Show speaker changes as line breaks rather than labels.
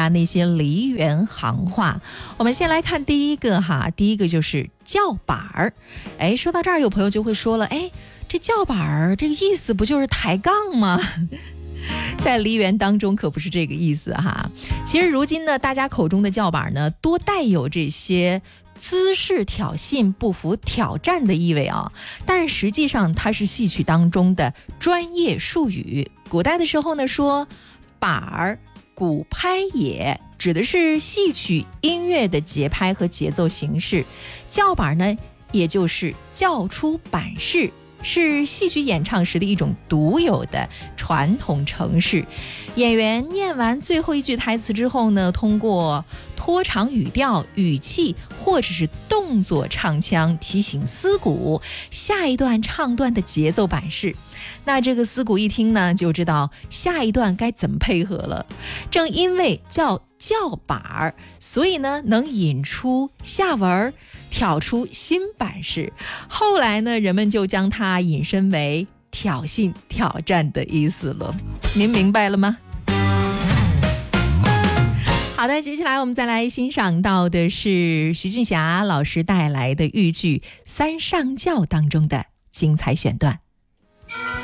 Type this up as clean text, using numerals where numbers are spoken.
下那些梨园行话。我们先来看第一个哈，第一个就是叫板儿。哎，说到这儿，有朋友就会说了，哎，这叫板儿这个意思不就是抬杠吗？在梨园当中可不是这个意思哈。其实如今呢，大家口中的叫板呢，多带有这些姿势挑衅、不服挑战的意味啊，但实际上它是戏曲当中的专业术语。古代的时候呢，说板儿鼓拍也，指的是戏曲音乐的节拍和节奏形式。叫板呢，也就是叫出板式，是戏曲演唱时的一种独有的传统程式。演员念完最后一句台词之后呢，通过拖长语调、语气或者是动作唱腔，提醒司鼓下一段唱段的节奏板式。那这个司鼓一听呢，就知道下一段该怎么配合了。正因为叫板儿，所以呢能引出下文，挑出新板式。后来呢，人们就将它引申为挑衅、挑战的意思了。您明白了吗？好的，接下来我们再来欣赏到的是徐俊霞老师带来的豫剧《三上轿》当中的精彩选段。